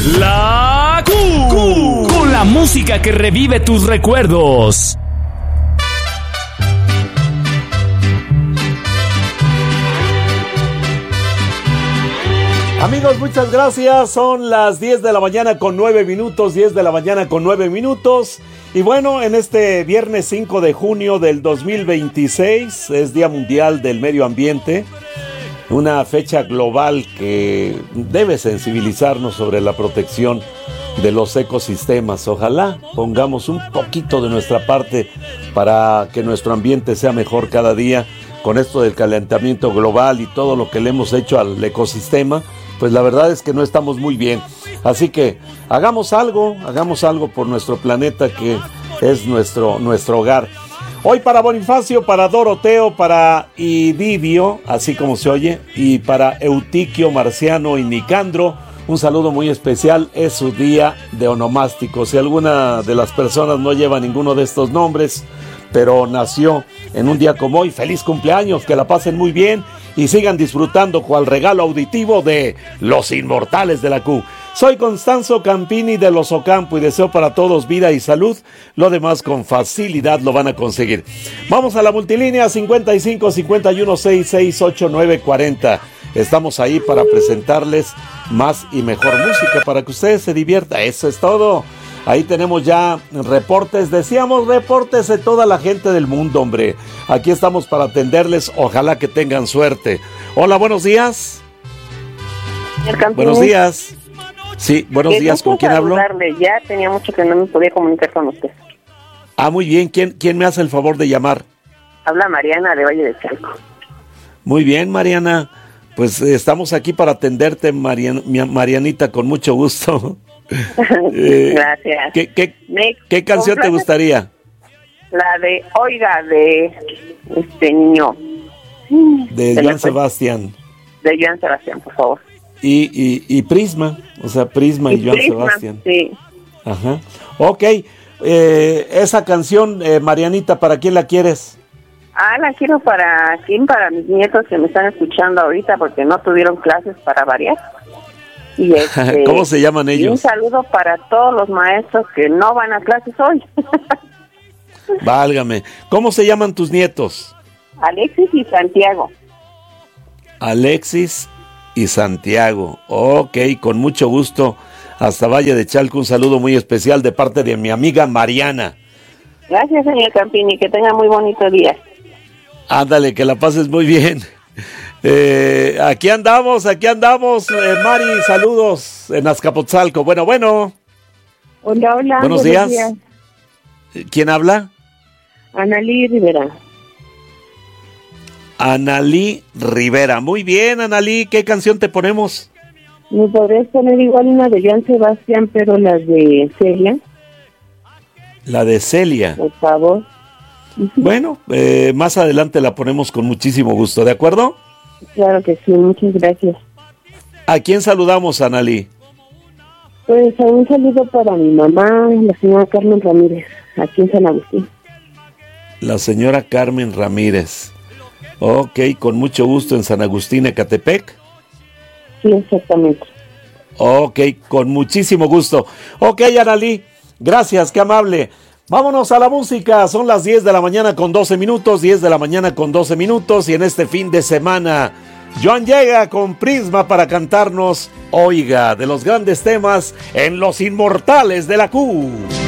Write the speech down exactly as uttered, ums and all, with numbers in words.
La Q, con la música que revive tus recuerdos. Amigos, muchas gracias. Son las diez de la mañana con nueve minutos, diez de la mañana con nueve minutos. Y bueno, en este viernes cinco de junio del dos mil veintiséis es Día Mundial del Medio Ambiente. Una fecha global que debe sensibilizarnos sobre la protección de los ecosistemas. Ojalá pongamos un poquito de nuestra parte para que nuestro ambiente sea mejor cada día. Con esto del calentamiento global y todo lo que le hemos hecho al ecosistema, pues la verdad es que no estamos muy bien. Así que hagamos algo, hagamos algo por nuestro planeta que es nuestro, nuestro hogar. Hoy para Bonifacio, para Doroteo, para Idivio, así como se oye, y para Eutiquio, Marciano y Nicandro, un saludo muy especial. Es su día de onomástico. Si alguna de las personas no lleva ninguno de estos nombres, pero nació en un día como hoy, feliz cumpleaños, que la pasen muy bien y sigan disfrutando cual regalo auditivo de los inmortales de la Q. Soy Constanzo Campini de Los Ocampo y deseo para todos vida y salud. Lo demás con facilidad lo van a conseguir. Vamos a la multilínea cincuenta y cinco cincuenta y uno sesenta y seis ochenta y nueve cuarenta. Estamos ahí para presentarles más y mejor música para que ustedes se diviertan. Eso es todo. Ahí tenemos ya reportes, decíamos reportes de toda la gente del mundo, hombre. Aquí estamos para atenderles, ojalá que tengan suerte. Hola, buenos días. Buenos días. Sí, buenos días, ¿con quién hablo? Ya tenía mucho que no me podía comunicar con usted. Ah, muy bien, ¿quién, quién me hace el favor de llamar? Habla Mariana de Valle de Chalco. Muy bien, Mariana, pues eh, estamos aquí para atenderte, Marian, Marianita, con mucho gusto. eh, Gracias. ¿Qué, qué, ¿qué canción te gustaría? La de Oiga, de este niño. De Joan Sebastián. De Joan Sebastián, por favor. Y, y, y Prisma, o sea, Prisma y, y Joan Prisma, Sebastián. Sí. Ajá. Ok, eh, esa canción, eh, Marianita, ¿para quién la quieres? Ah, la quiero para quién, para mis nietos que me están escuchando ahorita porque no tuvieron clases para variar. Y este, ¿cómo se llaman ellos? Y un saludo para todos los maestros que no van a clases hoy. Válgame. ¿Cómo se llaman tus nietos? Alexis y Santiago. Alexis y Santiago. Ok, con mucho gusto. Hasta Valle de Chalco, un saludo muy especial de parte de mi amiga Mariana. Gracias, señor Campini, que tenga muy bonito día. Ándale, que la pases muy bien. Eh, aquí andamos, aquí andamos, eh, Mari, saludos en Azcapotzalco. Bueno, bueno. Hola, hola. Buenos días. días. ¿Quién habla? Analí Rivera. Analí Rivera. Muy bien, Analí, ¿qué canción te ponemos? ¿Me podrías poner igual una de Joan Sebastián, pero la de Celia? La de Celia. Por favor. Bueno, eh, más adelante la ponemos con muchísimo gusto, ¿de acuerdo? Claro que sí, muchas gracias. ¿A quién saludamos, Analí? Pues un saludo para mi mamá, la señora Carmen Ramírez, aquí en San Agustín. La señora Carmen Ramírez. Ok, con mucho gusto en San Agustín, Ecatepec. Sí, exactamente. Ok, con muchísimo gusto. Ok, Analí, gracias, qué amable. Vámonos a la música, son las diez de la mañana con doce minutos, diez de la mañana con doce minutos, y en este fin de semana, Joan llega con Prisma para cantarnos Oiga, de los grandes temas en Los Inmortales de la Q.